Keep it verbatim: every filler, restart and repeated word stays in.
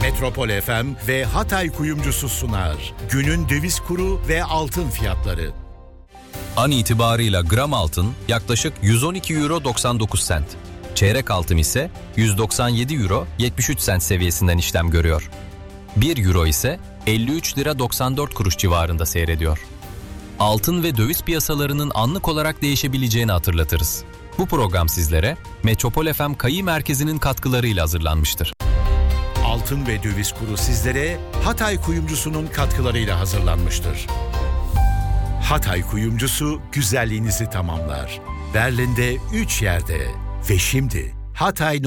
Metropol F M ve Hatay Kuyumcusu sunar. Günün döviz kuru ve altın fiyatları. An itibarıyla gram altın yaklaşık yüz on iki euro doksan dokuz sent. Çeyrek altın ise yüz doksan yedi euro yetmiş üç sent seviyesinden işlem görüyor. bir euro ise elli üç lira doksan dört kuruş civarında seyrediyor. Altın ve döviz piyasalarının anlık olarak değişebileceğini hatırlatırız. Bu program sizlere Metropol F M Kayı Merkezi'nin katkılarıyla hazırlanmıştır. Altın ve döviz kuru sizlere Hatay Kuyumcusu'nun katkılarıyla hazırlanmıştır. Hatay Kuyumcusu güzelliğinizi tamamlar. Berlin'de üç yerde ve şimdi Hatay